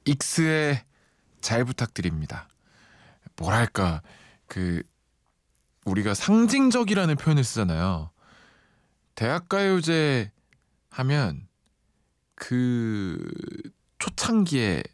익스의 잘 부탁드립니다. 뭐랄까 우리가 상징적이라는 표현을 쓰잖아요. 대학가요제 하면 그 초창기에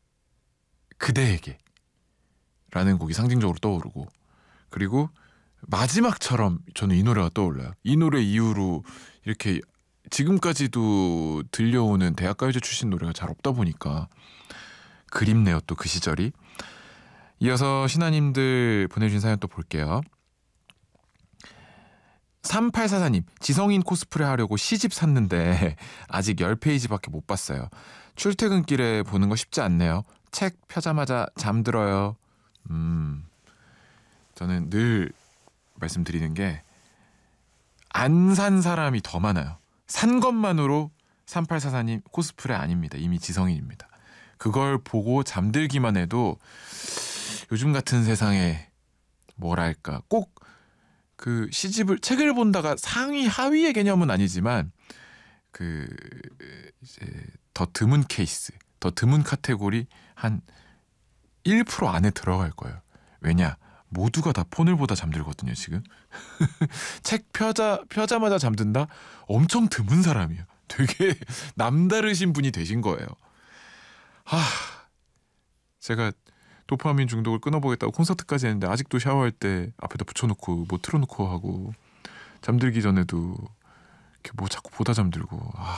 그대에게 라는 곡이 상징적으로 떠오르고, 그리고 마지막처럼 저는 이 노래가 떠올라요. 이 노래 이후로 이렇게 지금까지도 들려오는 대학가요제 출신 노래가 잘 없다 보니까 그립네요, 또 그 시절이. 이어서 신하님들 보내주신 사연 또 볼게요. 3844님, 지성인 코스프레 하려고 시집 샀는데 아직 10페이지밖에 못 봤어요. 출퇴근길에 보는 거 쉽지 않네요. 책 펴자마자 잠들어요. 저는 늘 말씀드리는 게, 안 산 사람이 더 많아요. 산 것만으로 3844님 코스프레 아닙니다. 이미 지성인입니다. 그걸 보고 잠들기만 해도 요즘 같은 세상에 뭐랄까, 꼭 그 책을 본다가 상위 하위의 개념은 아니지만 이제 더 드문 케이스, 더 드문 카테고리 한 1% 안에 들어갈 거예요. 왜냐? 모두가 다 폰을 보다 잠들거든요, 지금. 책 펴자마자 잠든다? 엄청 드문 사람이에요. 되게 남다르신 분이 되신 거예요. 제가 도파민 중독을 끊어보겠다고 콘서트까지 했는데 아직도 샤워할 때 앞에다 붙여놓고 뭐 틀어놓고 하고, 잠들기 전에도 이렇게 뭐 자꾸 보다 잠들고.